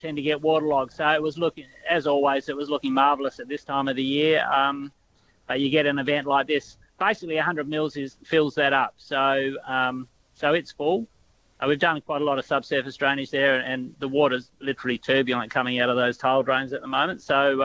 tend to get waterlogged. So it was looking, as always, it was looking marvellous at this time of the year. But you get an event like this, basically 100 mils fills that up. So it's full. We've done quite a lot of subsurface drainage there, and the water's literally turbulent coming out of those tile drains at the moment. So,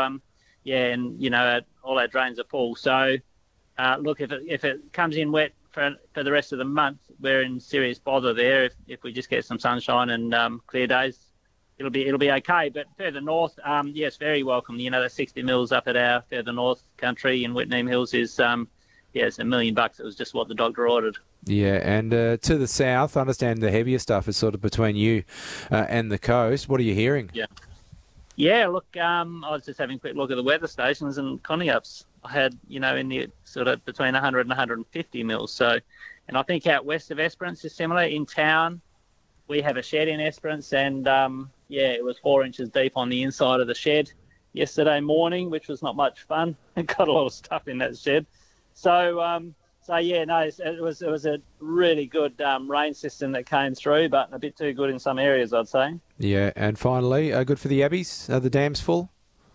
all our drains are full. So, look, if it comes in wet for the rest of the month, we're in serious bother there. If we just get some sunshine and clear days, it'll be okay. But further north, yes, very welcome. The 60 mils up at our further north country in Whitney Hills is, it's $1 million. It was just what the doctor ordered. Yeah, and to the south, I understand the heavier stuff is sort of between you and the coast. What are you hearing? Yeah. Look, I was just having a quick look at the weather stations, and Conneup's I had, in the sort of between 100 and 150 mils. So, and I think out west of Esperance is similar. In town, we have a shed in Esperance, and it was 4 inches deep on the inside of the shed yesterday morning, which was not much fun. It got a lot of stuff in that shed. So, it was a really good rain system that came through, but a bit too good in some areas, I'd say. Yeah, and finally, good for the Abbeys? Are the dams full?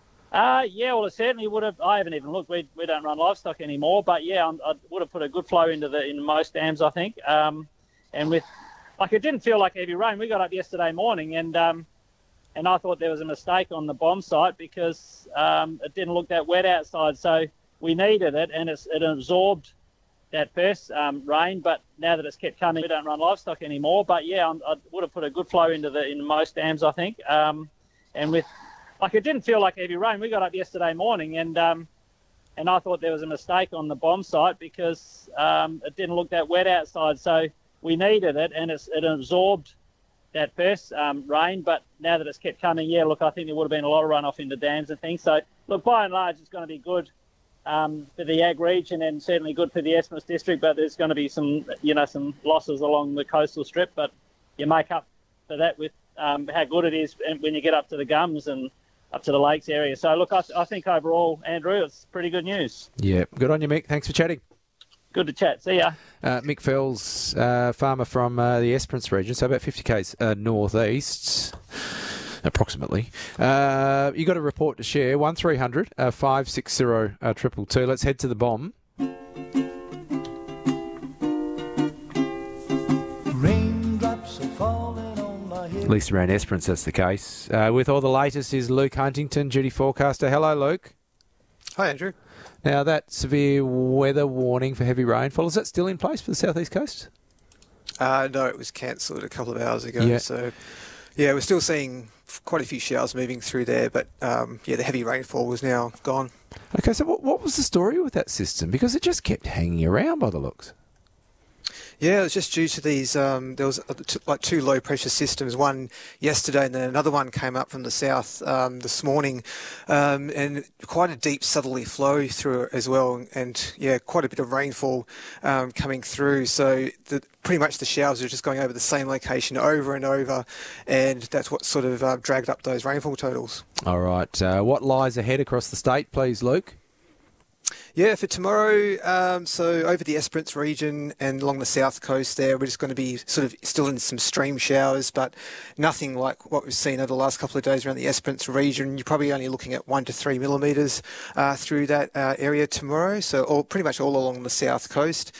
Well, it certainly would have. I haven't even looked. We don't run livestock anymore, but I would have put a good flow into most dams, I think. And with, it didn't feel like heavy rain. We got up yesterday morning, and I thought there was a mistake on the bomb site because it didn't look that wet outside. So we needed it, and it absorbed that first rain, but now that it's kept coming, we don't run livestock anymore. But I would have put a good flow into most dams, I think. And with, it didn't feel like heavy rain. We got up yesterday morning, and I thought there was a mistake on the bomb site because it didn't look that wet outside. So we needed it, and it absorbed that first rain. But now that it's kept coming, I think there would have been a lot of runoff into dams and things. So look, by and large, it's going to be good for the ag region, and certainly good for the Esperance district, but there's going to be some losses along the coastal strip, but you make up for that with how good it is when you get up to the gums and up to the lakes area. So look, I think overall, Andrew, it's pretty good news. Yeah, good on you, Mick. Thanks for chatting. Good to chat. See ya. Mick Fells, farmer from the Esperance region, so about 50 k's northeast. Approximately. You got a report to share, 1300 560 222. Let's head to the bomb. Raindrops are falling on my head. At least around Esperance, that's the case. With all the latest is Luke Huntington, duty forecaster. Hello, Luke. Hi, Andrew. Now, that severe weather warning for heavy rainfall, is that still in place for the southeast coast? No, it was cancelled a couple of hours ago. Yeah. So, we're still seeing quite a few showers moving through there, but the heavy rainfall was now gone. Okay, so what was the story with that system? Because it just kept hanging around by the looks. Yeah, it was just due to these, there was two low pressure systems, one yesterday and then another one came up from the south this morning, and quite a deep southerly flow through it as well, and quite a bit of rainfall coming through. So pretty much the showers are just going over the same location over and over, and that's what sort of dragged up those rainfall totals. All right. What lies ahead across the state, please, Luke? Yeah, for tomorrow, so over the Esperance region and along the south coast there, we're just going to be sort of still in some stream showers, but nothing like what we've seen over the last couple of days around the Esperance region. You're probably only looking at 1 to 3 millimetres through that area tomorrow, so pretty much all along the south coast.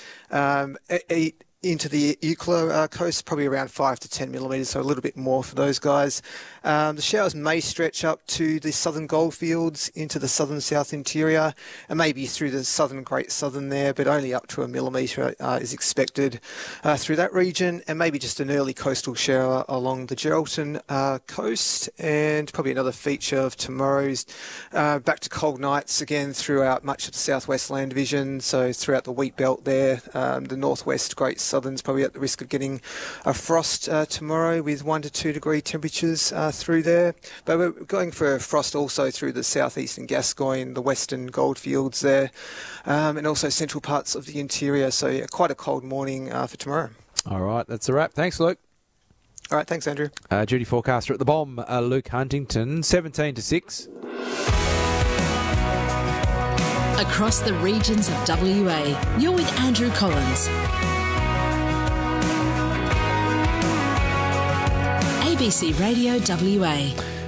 Into the Eucla coast, probably around 5 to 10 millimetres, so a little bit more for those guys. The showers may stretch up to the southern goldfields, into the southern south interior, and maybe through the southern Great Southern there, but only up to 1 millimetre is expected through that region, and maybe just an early coastal shower along the Geraldton coast, and probably another feature of tomorrow's back to cold nights again throughout much of the southwest land division, so throughout the wheat belt there, the northwest Great Southern's probably at the risk of getting a frost tomorrow with 1 to 2 degree temperatures through there. But we're going for a frost also through the southeastern Gascoyne, the western goldfields there, and also central parts of the interior. So quite a cold morning for tomorrow. All right, that's a wrap. Thanks, Luke. All right, thanks, Andrew. Duty forecaster at the bomb, Luke Huntington, 17 to 6. Across the regions of WA, you're with Andrew Collins. ABC Radio WA.